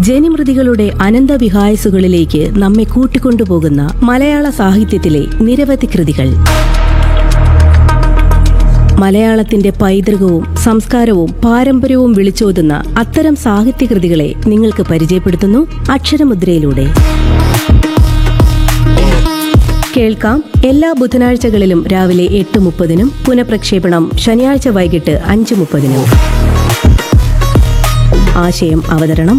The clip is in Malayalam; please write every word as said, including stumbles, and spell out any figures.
ജനിമൃതികളുടെ അനന്തവിഹായസുകളിലേക്ക് നമ്മെ കൂട്ടിക്കൊണ്ടുപോകുന്ന മലയാള സാഹിത്യത്തിലെ നിരവധി കൃതികൾ. മലയാളത്തിന്റെ പൈതൃകവും സംസ്കാരവും പാരമ്പര്യവും വിളിച്ചോതുന്ന അത്തരം സാഹിത്യകൃതികളെ നിങ്ങൾക്ക് പരിചയപ്പെടുത്തുന്നു അക്ഷരമുദ്രയിലൂടെ. കേൾക്കാം എല്ലാ ബുധനാഴ്ചകളിലും രാവിലെ എട്ട് മുപ്പതിനും പുനഃപ്രക്ഷേപണം ശനിയാഴ്ച വൈകിട്ട് അഞ്ച് മുപ്പതിനും. ആശയം അവതരണം